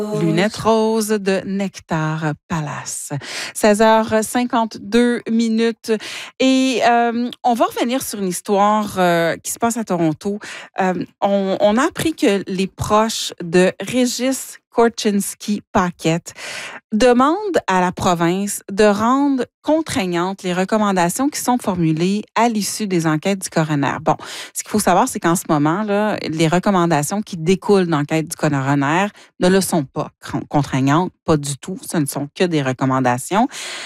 Lunettes roses de Nectar Palace. 16h52 minutes. Et on va revenir sur une histoire qui se passe à Toronto. On a appris que les proches de Régis Korchinski-Paquette demandent à la province de rendre contraignantes les recommandations qui sont formulées à l'issue des enquêtes du coroner. Bon, ce qu'il faut savoir, c'est qu'en ce moment, là, les recommandations qui découlent d'enquête du coroner ne le sont pas contraignantes, pas du tout. Ce ne sont que des recommandations.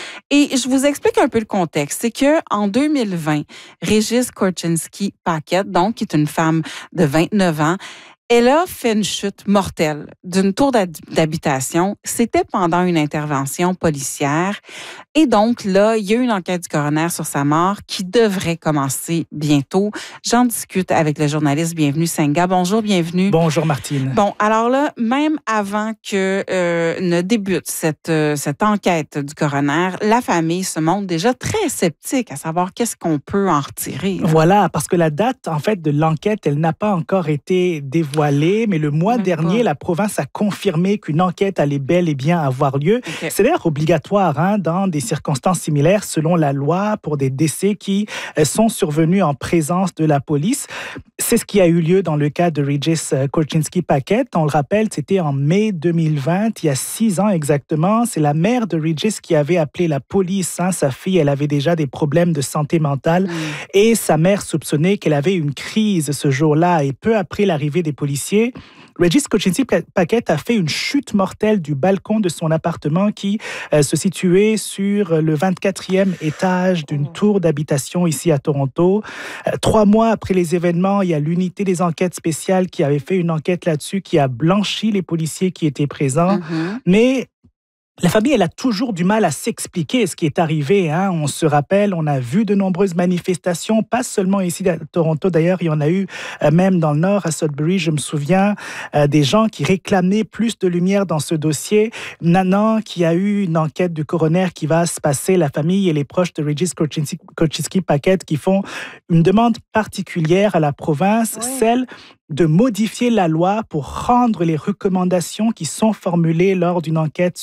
Et je vous explique un peu le contexte. C'est que en 2020, Régis Korchinski-Paquette, donc, qui est une femme de 29 ans, elle a fait une chute mortelle d'une tour d'habitation. C'était pendant une intervention policière. Et donc, là, il y a eu une enquête du coroner sur sa mort qui devrait commencer bientôt. J'en discute avec le journaliste Bienvenue Senga. Bonjour, bienvenue. Bonjour, Martine. Bon, alors là, même avant que ne débute cette enquête du coroner, la famille se montre déjà très sceptique à savoir qu'est-ce qu'on peut en retirer. Là. Voilà, parce que la date, en fait, de l'enquête, elle n'a pas encore été dévoilée, mais le mois dernier, la province a confirmé qu'une enquête allait bel et bien avoir lieu. Okay. C'est d'ailleurs obligatoire dans des circonstances similaires selon la loi pour des décès qui sont survenus en présence de la police. C'est ce qui a eu lieu dans le cas de Régis Korchinski-Paquette. On le rappelle, c'était en mai 2020, il y a 6 ans exactement. C'est la mère de Régis qui avait appelé la police. Sa fille, elle avait déjà des problèmes de santé mentale et sa mère soupçonnait qu'elle avait une crise ce jour-là. Et peu après l'arrivée des policiers, Régis Korchinski-Paquette a fait une chute mortelle du balcon de son appartement qui se situait sur le 24e étage d'une tour d'habitation ici à Toronto. 3 mois après les événements, il y a l'unité des enquêtes spéciales qui avait fait une enquête là-dessus, qui a blanchi les policiers qui étaient présents. Mais la famille, elle a toujours du mal à s'expliquer ce qui est arrivé. On se rappelle, on a vu de nombreuses manifestations, pas seulement ici à Toronto. D'ailleurs, il y en a eu même dans le Nord, à Sudbury. Je me souviens des gens qui réclamaient plus de lumière dans ce dossier. Maintenant qu'il y a eu une enquête du coroner qui va se passer, la famille et les proches de Régis Korchinski-Paquette qui font une demande particulière à la province, celle de modifier la loi pour rendre les recommandations qui sont formulées lors d'une enquête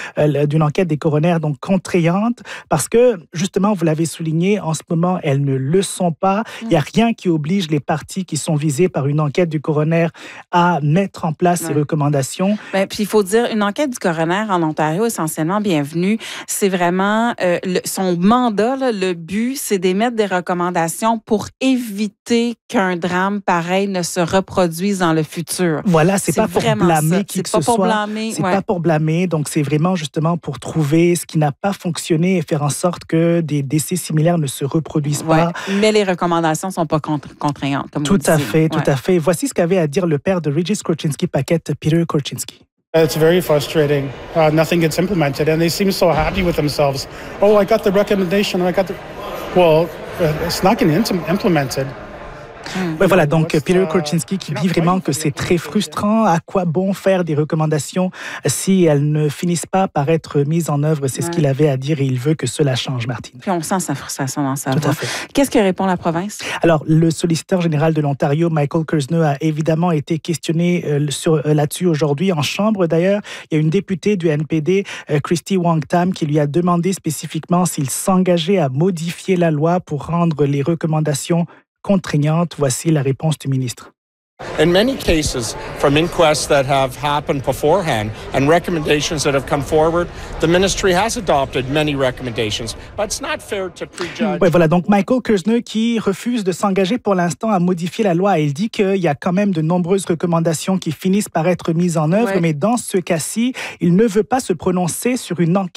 des coroners donc contraignantes, parce que justement, vous l'avez souligné, en ce moment, elles ne le sont pas. Il n'y a rien qui oblige les parties qui sont visées par une enquête du coroner à mettre en place ces recommandations. Puis il faut dire, une enquête du coroner en Ontario, essentiellement, bienvenue, c'est vraiment son mandat, là, le but, c'est d'émettre des recommandations pour éviter qu'un drame pareil ne se reproduise dans le futur. Voilà, c'est pas pour blâmer qui que ce soit. C'est pas pour blâmer, donc c'est vraiment justement pour trouver ce qui n'a pas fonctionné et faire en sorte que des décès similaires ne se reproduisent pas. Mais les recommandations ne sont pas contraignantes, comme tout à fait, tout à fait. Voici ce qu'avait à dire le père de Régis Korchinski-Paquette, Peter Korchinski. It's very frustrating. Nothing gets implemented, and they seem so happy with themselves. Oh, I got the recommendation. Well, it's not getting implemented. Voilà, donc Peter Korchinski qui dit vraiment que c'est très frustrant. À quoi bon faire des recommandations si elles ne finissent pas par être mises en œuvre? C'est ce qu'il avait à dire et il veut que cela change, Martine. Puis on sent sa frustration dans sa voix. Tout à fait. Qu'est-ce que répond la province? Alors, le solliciteur général de l'Ontario, Michael Kersner, a évidemment été questionné là-dessus aujourd'hui en chambre. D'ailleurs, il y a une députée du NPD, Christy Wong-Tam, qui lui a demandé spécifiquement s'il s'engageait à modifier la loi pour rendre les recommandations contraignantes. Voici la réponse du ministre. In many cases, from inquests that have happened beforehand and recommendations that have come forward, the ministry has adopted many recommendations, but it's not fair to prejudge. Voilà, donc Michael Kersner qui refuse de s'engager pour l'instant à modifier la loi. Il dit qu'il y a quand même de nombreuses recommandations qui finissent par être mises en œuvre, mais dans ce cas-ci, il ne veut pas se prononcer sur une enquête